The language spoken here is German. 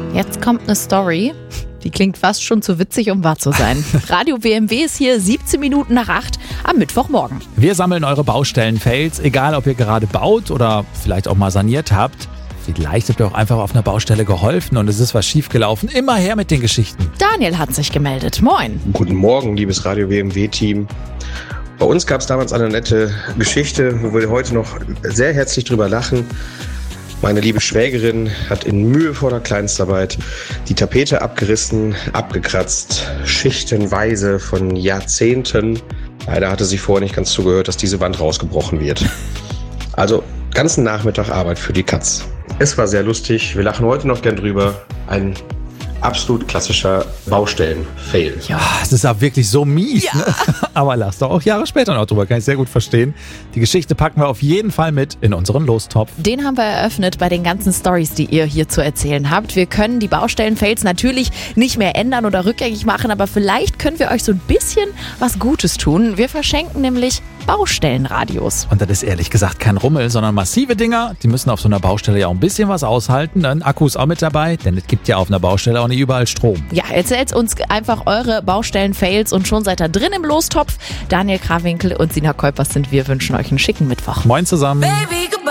Jetzt kommt eine Story, die klingt fast schon zu witzig, um wahr zu sein. Radio WMW ist hier 17 Minuten nach 8 am Mittwochmorgen. Wir sammeln eure Baustellen-Fails, egal ob ihr gerade baut oder vielleicht auch mal saniert habt. Vielleicht habt ihr auch einfach auf einer Baustelle geholfen und es ist was schiefgelaufen. Immer her mit den Geschichten. Daniel hat sich gemeldet. Moin. Guten Morgen, liebes Radio WMW-Team. Bei uns gab es damals eine nette Geschichte, wo wir heute noch sehr herzlich drüber lachen. Meine liebe Schwägerin hat in mühevoller Kleinstarbeit die Tapete abgerissen, abgekratzt, schichtenweise von Jahrzehnten. Leider hatte sie vorher nicht ganz zugehört, dass diese Wand rausgebrochen wird. Also ganzen Nachmittag Arbeit für die Katz. Es war sehr lustig, wir lachen heute noch gern drüber. Ein absolut klassischer Baustellen-Fail. Ja, es ist auch wirklich so mies. Ja. Ne? Aber lasst doch auch Jahre später noch drüber, kann ich sehr gut verstehen. Die Geschichte packen wir auf jeden Fall mit in unseren Lostopf. Den haben wir eröffnet bei den ganzen Stories, die ihr hier zu erzählen habt. Wir können die Baustellen-Fails natürlich nicht mehr ändern oder rückgängig machen, aber vielleicht können wir euch so ein bisschen was Gutes tun. Wir verschenken nämlich Baustellenradios. Und das ist ehrlich gesagt kein Rummel, sondern massive Dinger. Die müssen auf so einer Baustelle ja auch ein bisschen was aushalten. Ein Akku ist auch mit dabei, denn es gibt ja auf einer Baustelle auch nicht überall Strom. Ja, erzählt uns einfach eure Baustellen-Fails und schon seid ihr drin im Lostopf. Daniel Krawinkel und Sina Kuipers sind wir, wünschen euch einen schicken Mittwoch. Moin zusammen. Baby,